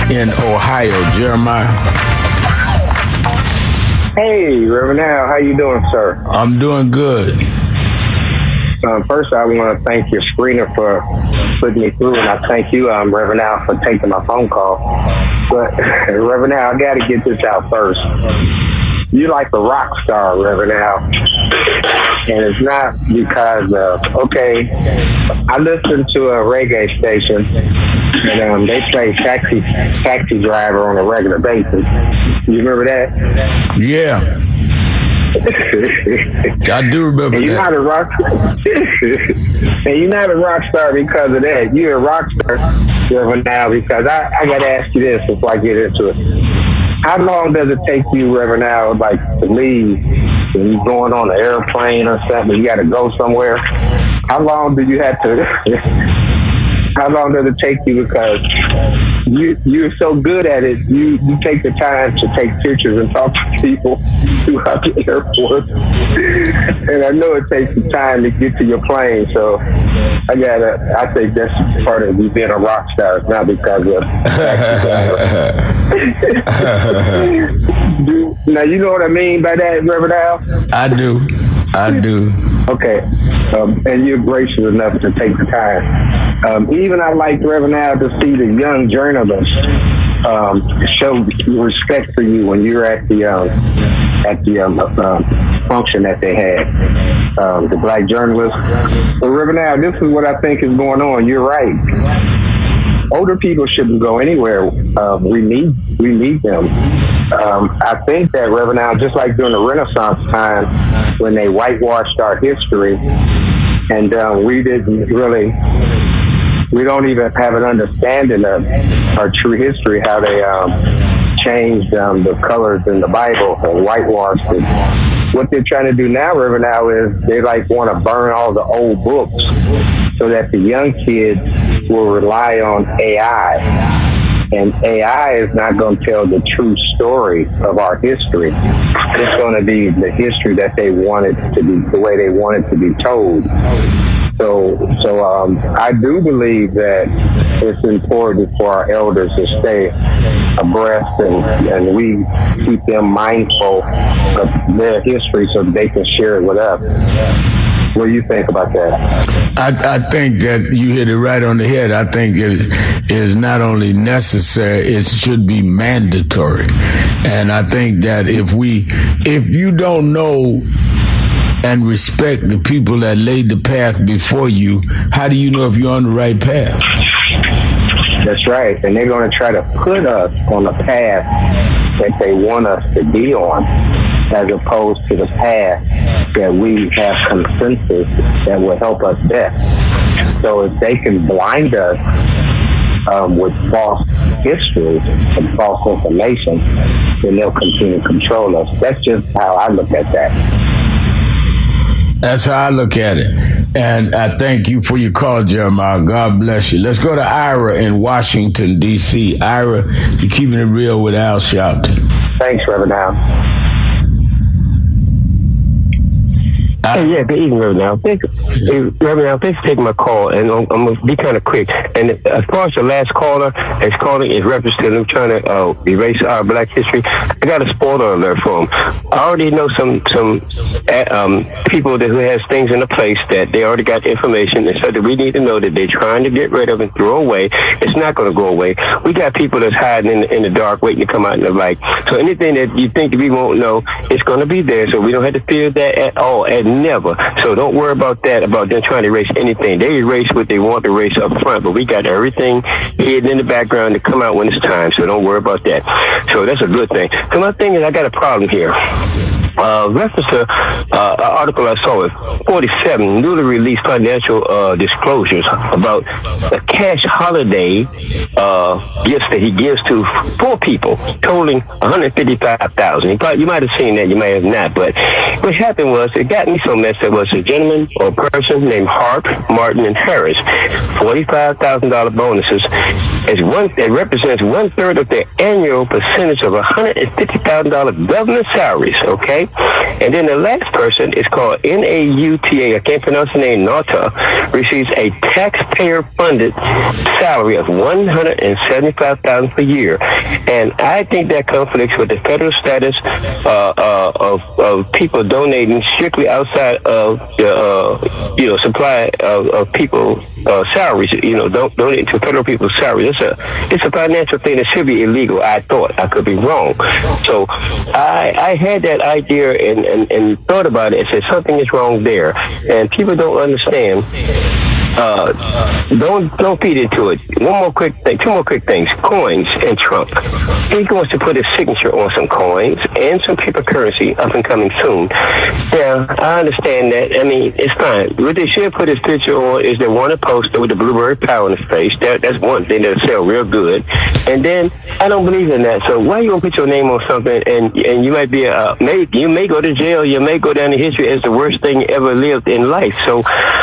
in Ohio. Jeremiah. Hey, Reverend Al, how you doing, sir? I'm doing good. First, I want to thank your screener for putting me through, and I thank you, Reverend Al, for taking my phone call. But, Reverend Al, I got to get this out first. You like a rock star, Reverend Al. And it's not because okay, I listen to a reggae station, and they play Taxi Driver on a regular basis. You remember that? Yeah. I do remember and you're that. Not a rock and you're not a rock star because of that. You're a rock star, Reverend Al, because I got to ask you this before I get into it. How long does it take you, Reverend Al, like to leave when you're going on an airplane or something? You got to go somewhere. How long do you have to? How long does it take you? Because you're so good at it. You take the time to take pictures and talk to people throughout the airport. And I know it takes some time to get to your plane. So I think that's part of you being a rock star. It's not because of Now, you know what I mean by that, Reverend Al? I do. Okay. And you're gracious enough to take the time. Even I like, Reverend Al, to see the young journalists show respect for you when you're at the function that they had, the black journalists. But Reverend Al, this is what I think is going on. You're right. Older people shouldn't go anywhere. We need them. I think that, Reverend Al, just like during the Renaissance time when they whitewashed our history, and we don't even have an understanding of our true history, how they changed the colors in the Bible and whitewashed it. What they're trying to do now, Reverend Al, is they want to burn all the old books so that the young kids will rely on AI. And AI is not going to tell the true story of our history. It's going to be the history that they want it to be, the way they want it to be told. So I do believe that it's important for our elders to stay abreast and we keep them mindful of their history so that they can share it with us. What do you think about that? I think that you hit it right on the head. I think it is not only necessary, it should be mandatory. And I think that if you don't know and respect the people that laid the path before you, how do you know if you're on the right path? That's right. And they're going to try to put us on the path that they want us to be on, as opposed to the path that we have consensus that will help us best. So if they can blind us with false history and false information, then they'll continue to control us. That's just how I look at that. That's how I look at it. And I thank you for your call, Jeremiah. God bless you. Let's go to Ira in Washington, D.C. Ira, you're keeping it real with Al Sharpton. Thanks, Reverend Al. Yeah, good evening, Reverend Al. Reverend Al, thanks for taking my call, and I'm going to be kind of quick. And as far as the last caller is calling in reference to them trying to erase our black history, I got a spoiler alert for them. I already know some people who has things in the place that they already got the information, and so that we need to know that they're trying to get rid of and throw away. It's not going to go away. We got people that's hiding in the dark waiting to come out in the light. So anything that you think we won't know, it's going to be there, so we don't have to fear that at all. Never. So don't worry about that, about them trying to erase anything. They erase what they want to erase up front, but we got everything hidden in the background to come out when it's time, so don't worry about that. So that's a good thing. So my thing is, I got a problem here. Reference to an article I saw with 47 newly released financial disclosures about a cash holiday gifts that he gives to 4 people, totaling $155,000. You might have seen that, you might have not, but what happened was, it got me so messed up, was a gentleman or a person named Harp, Martin, and Harris, $45,000 bonuses. It represents 1/3 of their annual percentage of $150,000 government salaries, okay? right? And then the last person is called Nauta. I can't pronounce the name. Nauta receives a taxpayer-funded salary of $175,000 per year, and I think that conflicts with the federal status of people donating strictly outside of the supply of people salaries. Donating to federal people's salaries. It's a financial thing that should be illegal. I thought. I could be wrong. So I had that idea and thought about it and said something is wrong there, and people don't understand. Don't feed into it. Two more quick things. Coins and Trump. He wants to put his signature on some coins and some paper currency up and coming soon. Yeah, I understand that. I mean, it's fine. What they should put his picture on is they want a poster with the blueberry power in his face. That's one thing that'll sell real good. And then I don't believe in that. So why you gonna put your name on something and you might be you may go to jail, you may go down in history as the worst thing ever lived in life. So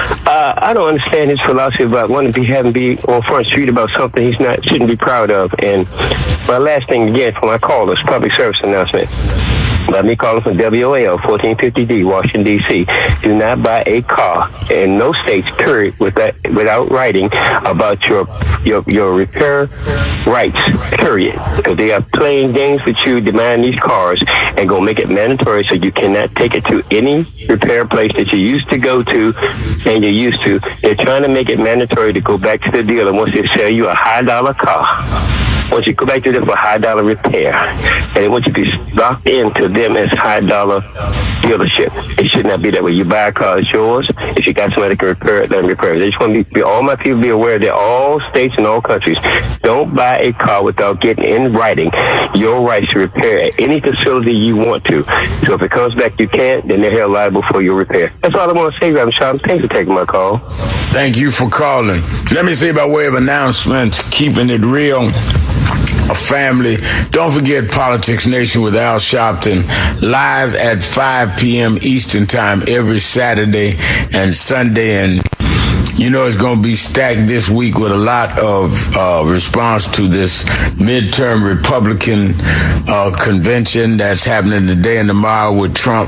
I don't understand his philosophy about wanting to be on Front Street about something he's shouldn't be proud of. And my last thing again for my callers, public service announcement. Let me call from WOL 1450D, Washington, D.C. Do not buy a car in no states, period, without writing about your repair rights, period. Because they are playing games with you, demanding these cars, and going to make it mandatory so you cannot take it to any repair place that you used to go to and you're used to. They're trying to make it mandatory to go back to the dealer once they sell you a high-dollar car. Once you go back to them for high-dollar repair, and they want you to be locked into them as high-dollar dealership. It should not be that way. You buy a car, it's yours. If you got somebody that can repair it, let them repair it. They just want to all my people be aware that all states and all countries don't buy a car without getting in writing your rights to repair at any facility you want to. So if it comes back you can't, then they're held liable for your repair. That's all I want to say, Reverend Sean. Thanks for taking my call. Thank you for calling. Let me say by way of announcements, keeping it real. A family. Don't forget Politics Nation with Al Sharpton, live at 5 p.m. Eastern Time every Saturday and Sunday. And it's going to be stacked this week with a lot of response to this midterm Republican convention that's happening today and tomorrow with Trump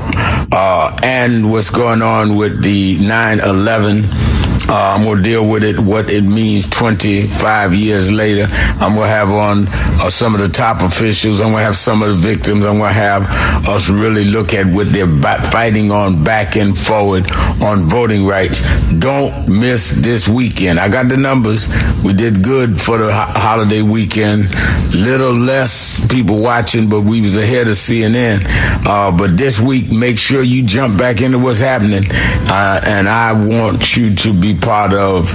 and what's going on with the 9/11. I'm going to deal with it, what it means 25 years later. I'm going to have on some of the top officials. I'm going to have some of the victims. I'm going to have us really look at what they're fighting on back and forward on voting rights. Don't miss this weekend. I got the numbers. We did good for the holiday weekend. Little less people watching, but we was ahead of CNN. But this week, make sure you jump back into what's happening. And I want you to be part of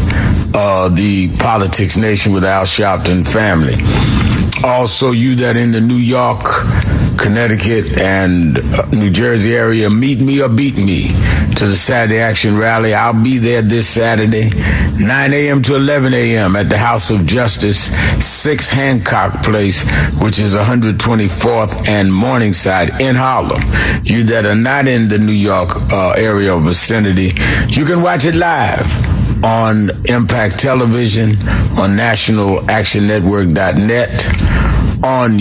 the Politics Nation with Al Sharpton family. Also, you that in the New York, Connecticut, and New Jersey area, meet me or beat me to the Saturday Action Rally. I'll be there this Saturday, 9 a.m. to 11 a.m. at the House of Justice, 6 Hancock Place, which is 124th and Morningside in Harlem. You that are not in the New York area or vicinity, you can watch it live on Impact Television, on nationalactionnetwork.net, on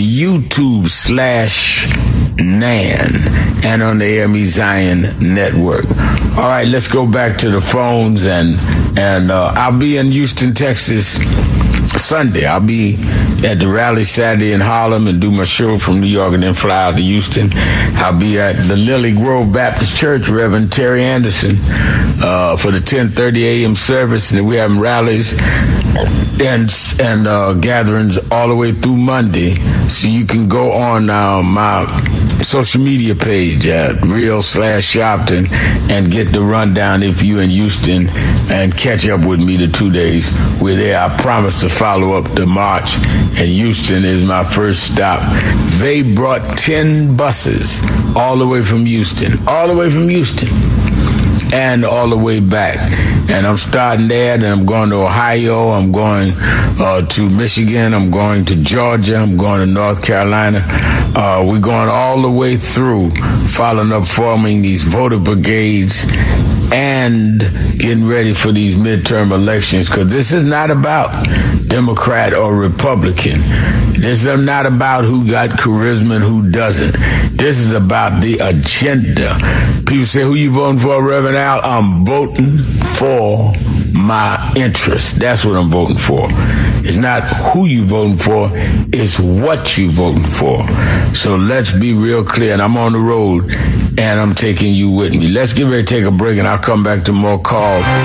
YouTube/NAN, and on the AME Zion Network. All right, let's go back to the phones, and I'll be in Houston, Texas Sunday. I'll be at the rally Saturday in Harlem and do my show from New York and then fly out to Houston. I'll be at the Lily Grove Baptist Church, Reverend Terry Anderson, for the 10:30 a.m. service, and we have rallies and gatherings all the way through Monday. So you can go on my social media page at Real/Sharpton and get the rundown if you're in Houston and catch up with me the 2 days we're there. I promise to follow up the march, and Houston is my first stop. They brought 10 buses all the way from Houston, and all the way back. And I'm starting there, then I'm going to Ohio, I'm going to Michigan, I'm going to Georgia, I'm going to North Carolina. We're going all the way through, following up, forming these voter brigades and getting ready for these midterm elections, because this is not about Democrat or Republican. This is not about who got charisma and who doesn't. This is about the agenda. People say, who you voting for, Reverend Al? I'm voting for my interest. That's what I'm voting for. It's not who you voting for, it's what you voting for. So let's be real clear. And I'm on the road, and I'm taking you with me. Let's get ready to take a break, and I'll come back to more calls.